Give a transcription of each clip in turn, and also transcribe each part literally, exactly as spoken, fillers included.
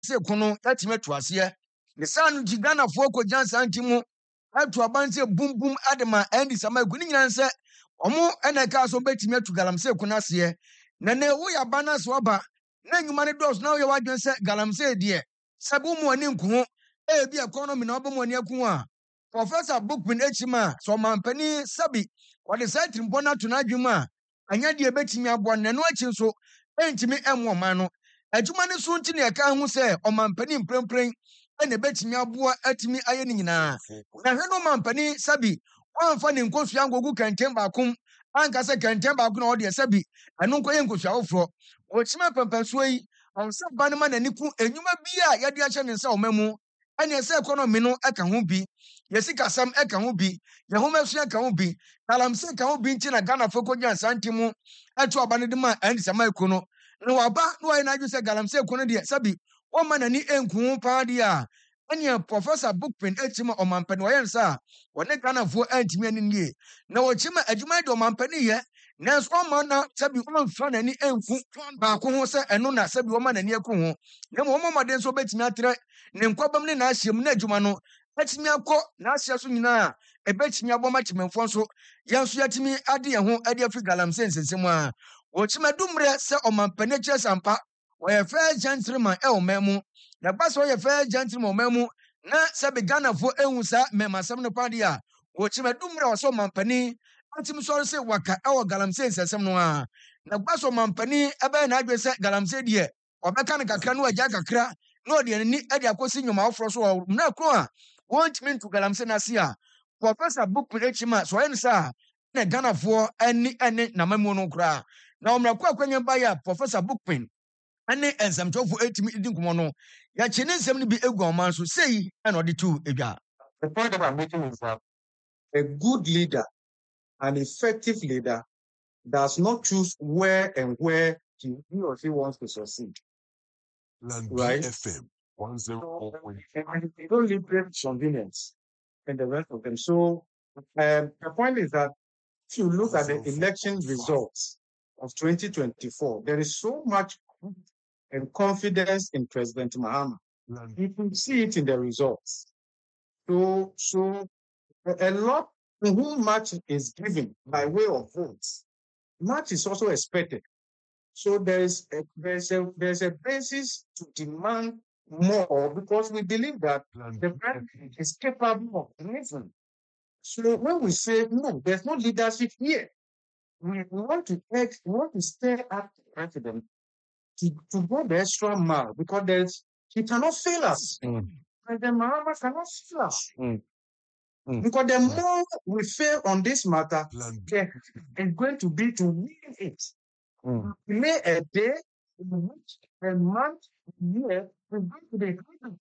se kono yatime to ase ne san Ghana fo ko jansa ntimo atu abanse bum bum adema endi sama egu ni nyina nse omo ena ka so betimi atu galamse kono ase na ne wo ya bana so ba na nyuma ne dos na wo ya wadwen se galamse de sabu mu ani nko e bi economy na obo mu ani akun a Professor Bookman echima so mampani sabi wode sentrim bona to na adwuma anya de betimi abo na no achi nso entimi enwo man no adwuma ne so nti ne ka hu se o mampani mprempren ene betimi abo atimi aye ni nyina na hwe no mampani sabi wamfa ne nkosua ngogu kenten bakum anka se kenten bakum na wode sabi anu nkoye nkosua wofro o chima pampanso yi on se ban ma na niku enyuma bi a yade ache ne nsa o mamu ene se economy no aka ho bi yesika sam eka ho bi ye ho masu eka ho bi talamse eka ho bi nti na Ghana foko gyan santimu etu abane de ma andi sama ekono no waba no ayi na adwu se galamse ekono de sabi o ma nani enku pa de a anya Professor Bookman echima o mampani wo yensa wone Ghana fo antimi ani nie na wo chima adwuma de o mampani ye nanso o ma na sabi o mfa nani enku ba ko ho se eno na sabi o ma nani eku ho na mo mo made nso betimi atre ne nkwabam ne na ahyem na adwuma no atimi akọ na asia so nyina ebetimi aboma chimemfo nso yanso yatimi ade ye ho ade afi galamse nsensem a wo chima dumre se o mampani kire sampa wo ye fair gentleman e o memu na ba so ye fair gentleman o memu na sabi Ghana fo ehun sa memasem no pade a wo chima dumre wo so mampani atimi so se waka e o galamse nsensem no a na ba so mampani ebe na adwe se galamse de obeka ne kakra no agya kakra no de ni ade akosi nyoma afro so na kro a want me to galamse na sia Professor Bookman echima so yen sa na Ghana fo ani ani na mamu no kra na omra kwa kwanya ba ya Professor Bookman ani ensamtofo etimi idi nkomo no ya chene nsem ni bi egu oman so sei and odi tu edwa. The point that I'm making is that a good leader, an effective leader, does not choose where and where he, he or she wants to succeed. Right? F M one oh four point five. They don't live with convenience and the rest of them. So um, the point is that if you look at the election results of twenty twenty-four, there is so much and confidence in President Mahama. You can see it in the results. So, so a, a lot to whom much is given by way of votes, much is also expected. So there is a, there's a there's a basis to demand more because we believe that the president is capable of reason. So when we say no, there's no leadership here, we, we want to take, we want to stay at the president to, to go the extra mile because there's he cannot fail us. Mm. President Mahama cannot fail us. Mm. Mm. Because the more we fail on this matter, the, it's going to be to win it. Mm. Delay a day, a week, a month, a year, we go to the economy.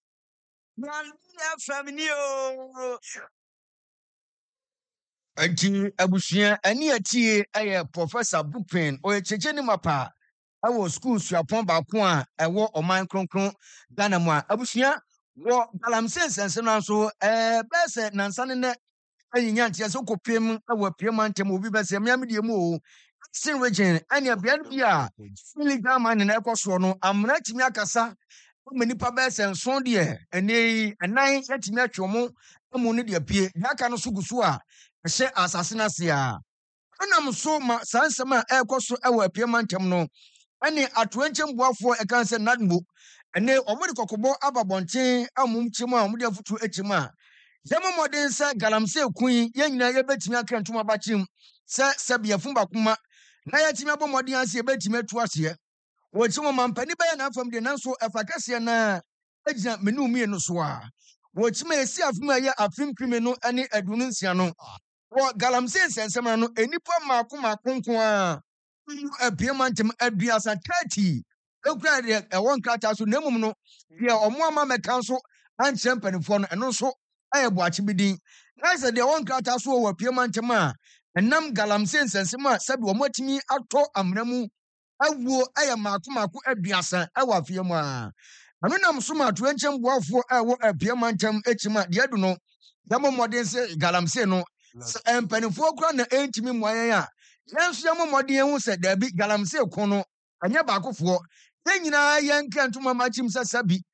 Anti abusua ani atie aye Professor Bookman o echeche ni mapa awo school suapon ba ko a ewo oman kronkron Ghana mu a abusua wo galamse sense no so eh bese nansane ne ayinya ntia so kopiem awo piem antem obi bese miam de mu o sin region ani abia bi a illegal man na ekoso no amna timi akasa mani pa bese nson de ene anan yatimi atwomo amu ne de pie aka no so gusu a ehye asase na se a anam so ma sansema ekoso awo piem antem no ani atoenchem boafo e kan se nadmo ene omudi kokobo ababonten amum chimu a omudi afutu echimu a zema modern se galamse kun ye nyina ye betimi aka ntuma bachim se se biafum bakuma na ye timi abomodin ase ye betimi atu ase wo chimu mampani ba ya na afam de nanso efakase na agina menu mie no so a wo chimu esi afum aye afim krime no ani adunu nsia no wo galamse sensem no enipa makoma konkon a apiemantem aduasa thirty ekura de ewon krata so nemum no de omo ama meka so anche mpanifo no eno so ayebo achi bidin na se de ewon krata so wo apiemantem a enam galamse nsensem a sabi omo atimi ato amramu awuo aye makomako aduasa awa afiemu a anu nam so ma to enchem boafo awo apiemantem echima de adu no damo modern se galamse no mpanifo kura na entimi moayen a yanso yamo modin hu se dabi galamse kono anya ba kofo ye nyina ye nka ntuma machim sa sabi